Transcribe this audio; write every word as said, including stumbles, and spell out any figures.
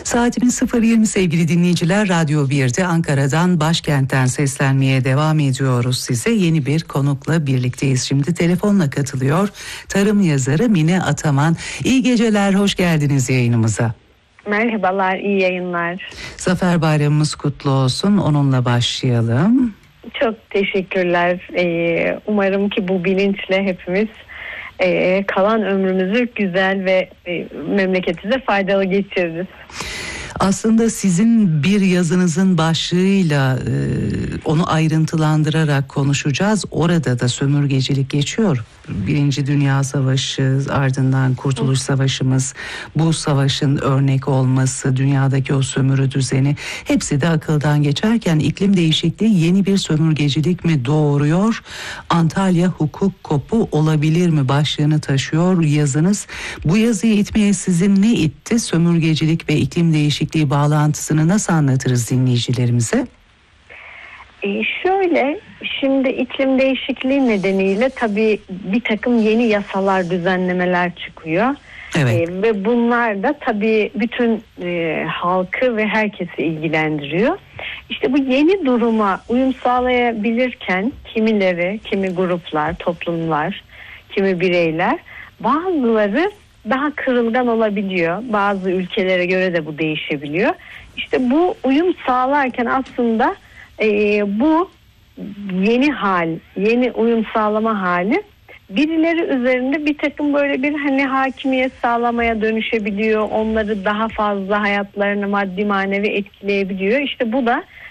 Saatimiz sıfır yirmi sevgili dinleyiciler. Radyo bir'de Ankara'dan, başkentten seslenmeye devam ediyoruz size. Yeni bir konukla birlikteyiz. Şimdi telefonla katılıyor tarım yazarı Mine Ataman. İyi geceler, hoş geldiniz yayınımıza. Merhabalar, iyi yayınlar. Zafer Bayramımız kutlu olsun, onunla başlayalım. Çok teşekkürler. Ee, umarım ki bu bilinçle hepimiz e, kalan ömrümüzü güzel ve e, memleketimize faydalı geçiririz. Aslında sizin bir yazınızın başlığıyla e, onu ayrıntılandırarak konuşacağız. Orada da sömürgecilik geçiyor. Birinci Dünya Savaşı, ardından Kurtuluş Savaşımız, bu savaşın örnek olması, dünyadaki o sömürü düzeni, hepsi de akıldan geçerken iklim değişikliği yeni bir sömürgecilik mi doğuruyor? Antalya hukuk kopu olabilir mi başlığını taşıyor yazınız. Bu yazıyı itmeye sizin ne itti? Sömürgecilik ve iklim değişikliği bağlantısını nasıl anlatırız dinleyicilerimize? Ee, şöyle, şimdi iklim değişikliği nedeniyle tabii bir takım yeni yasalar, düzenlemeler çıkıyor. Evet. Ee, ve bunlar da tabii bütün e, halkı ve herkesi ilgilendiriyor. İşte bu yeni duruma uyum sağlayabilirken kimileri, kimi gruplar, toplumlar, kimi bireyler, bazıları daha kırılgan olabiliyor. Bazı ülkelere göre de bu değişebiliyor. İşte bu uyum sağlarken aslında e, bu yeni hal, yeni uyum sağlama hali birileri üzerinde bir takım böyle bir hani hakimiyet sağlamaya dönüşebiliyor. Onları daha fazla hayatlarını maddi manevi etkileyebiliyor. İşte bu da